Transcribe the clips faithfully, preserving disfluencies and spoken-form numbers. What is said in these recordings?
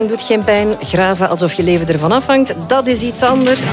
Doet geen pijn, graven alsof je leven ervan afhangt, dat is iets anders.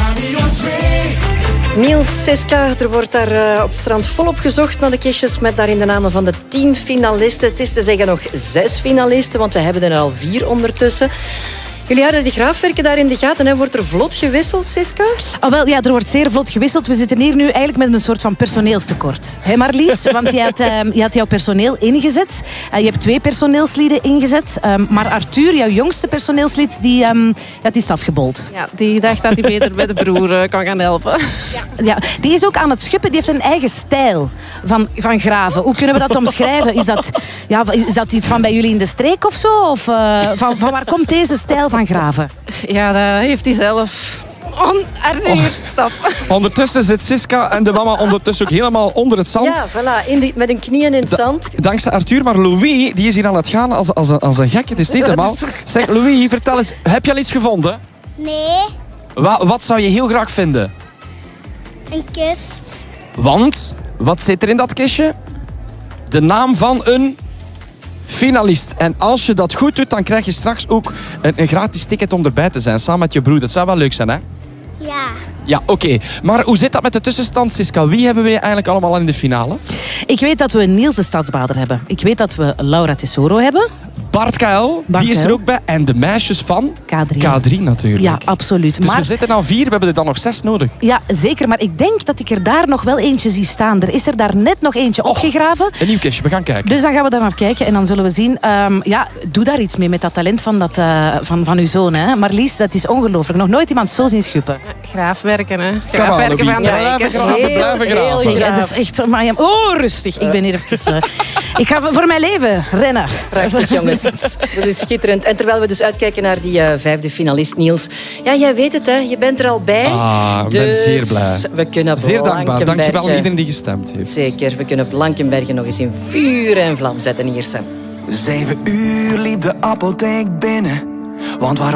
Niels, Siska, er wordt daar uh, op het strand volop gezocht naar de kistjes met daarin de namen van de tien finalisten. Het is te zeggen nog zes finalisten, want we hebben er al vier ondertussen. Jullie houden die graafwerken daar in de gaten. Hè? Wordt er vlot gewisseld, Siska? Oh, wel, ja, er wordt zeer vlot gewisseld. We zitten hier nu eigenlijk met een soort van personeelstekort. Hé Marlies? Want je had, uh, je had jouw personeel ingezet. Uh, je hebt twee personeelslieden ingezet. Um, maar Arthur, jouw jongste personeelslid, die, um, ja, die is afgebold. Ja, die dacht dat hij beter bij de broer uh, kan gaan helpen. Ja. Ja, die is ook aan het schuppen. Die heeft een eigen stijl van, van graven. Hoe kunnen we dat omschrijven? Is dat, ja, is dat iets van bij jullie in de streek of zo? Of uh, van, van waar komt deze stijl van graven? Ja, dat heeft hij zelf. On, Arthur, oh. Stop. Ondertussen zit Siska en de mama ondertussen ook helemaal onder het zand. Ja, voilà, in die, met een knieën in het Da zand. Dankzij Arthur, maar Louis die is hier aan het gaan als, als, een, als een gek. Het is niet normaal. Zeg, Louis, vertel eens, heb je al iets gevonden? Nee. Wa wat zou je heel graag vinden? Een kist. Want, wat zit er in dat kistje? De naam van een finalist. En als je dat goed doet, dan krijg je straks ook een, een gratis ticket om erbij te zijn. Samen met je broer. Dat zou wel leuk zijn, hè? Ja. Ja, oké. Okay. Maar hoe zit dat met de tussenstand, Siska? Wie hebben we eigenlijk allemaal al in de finale? Ik weet dat we Niels de Stadsbader hebben. Ik weet dat we Laura Tesoro hebben. Bart K L, Bart die is K L. er ook bij. En de meisjes van K drie. K drie natuurlijk. Ja, absoluut. Dus maar... we zitten aan vier, we hebben er dan nog zes nodig. Ja, zeker. Maar ik denk dat ik er daar nog wel eentje zie staan. Er is er daar net nog eentje Och, opgegraven. Een nieuw kistje, we gaan kijken. Dus dan gaan we daar naar kijken en dan zullen we zien. Um, ja, doe daar iets mee met dat talent van, dat, uh, van, van uw zoon. Hè. Marlies, dat is ongelooflijk. Nog nooit iemand zo zien schuppen. Graafwerken, hè. Come on, Graafwerken van de Blijven wijken. graven, Heel, blijven heel graven. graag. Ja, dat is echt... Maar ja, oh, rustig. Ik ben hier even... Uh, ik ga voor mijn leven rennen. Prachtig, jongens. Dat is schitterend. En terwijl we dus uitkijken naar die uh, vijfde finalist, Niels. Ja, jij weet het, hè. Je bent er al bij. Ah, ik dus ben zeer blij. we kunnen Zeer dankbaar. Blankenbergen... Dankjewel aan iedereen die gestemd heeft. Zeker. We kunnen Blankenbergen nog eens in vuur en vlam zetten hier, Sam. Zeven uur liep de apotheek binnen. Want waar